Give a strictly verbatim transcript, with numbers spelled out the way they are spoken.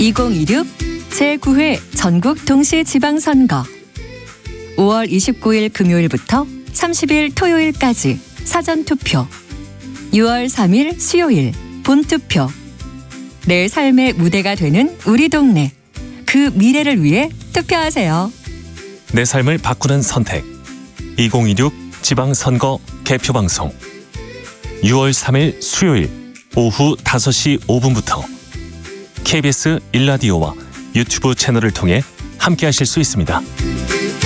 이천이십육 제구 회 전국 동시지방선거 오월 이십구일 금요일부터 삼십일 토요일까지 사전투표, 유월 삼일 수요일 본투표. 내 삶의 무대가 되는 우리 동네, 그 미래를 위해 투표하세요. 내 삶을 바꾸는 선택. 이천이십육 지방선거 개표방송. 유월 삼일 수요일 오후 다섯시 오분부터 케이비에스 일라디오와 유튜브 채널을 통해 함께하실 수 있습니다.